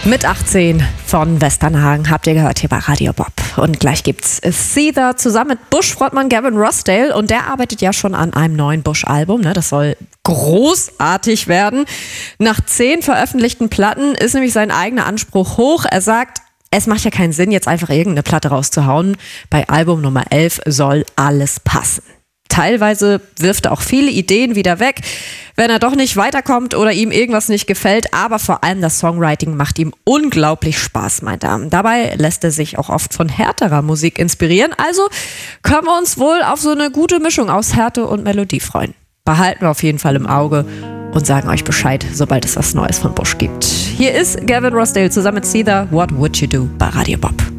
Mit 18 von Westernhagen habt ihr gehört hier bei Radio Bob. Und gleich gibt's Seether zusammen mit Bush-Frontmann Gavin Rossdale. Und der arbeitet ja schon an einem neuen Bush-Album. Ne? Das soll großartig werden. Nach 10 veröffentlichten Platten ist nämlich sein eigener Anspruch hoch. Er sagt, es macht ja keinen Sinn, jetzt einfach irgendeine Platte rauszuhauen. Bei Album Nummer 11 soll alles passen. Teilweise wirft er auch viele Ideen wieder weg, wenn er doch nicht weiterkommt oder ihm irgendwas nicht gefällt. Aber vor allem das Songwriting macht ihm unglaublich Spaß, meint er. Dabei lässt er sich auch oft von härterer Musik inspirieren. Also können wir uns wohl auf so eine gute Mischung aus Härte und Melodie freuen. Behalten wir auf jeden Fall im Auge und sagen euch Bescheid, sobald es was Neues von Bush gibt. Hier ist Gavin Rossdale zusammen mit Seether, What Would You Do bei Radio Bob.